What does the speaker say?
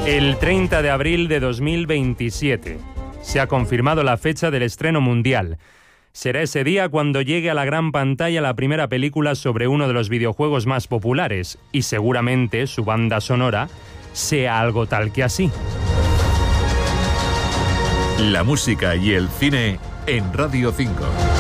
El 30 de abril de 2027 se ha confirmado la fecha del estreno mundial. Será ese día cuando llegue a la gran pantalla la primera película sobre uno de los videojuegos más populares y seguramente su banda sonora sea algo tal que así. La música y el cine en Radio 5.